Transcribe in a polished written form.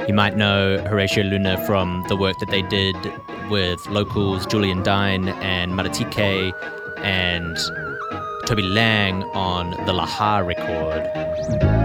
You might know Horatio Luna from the work that they did with locals Julian Dine and Maratike and Toby Lang on the Laha record.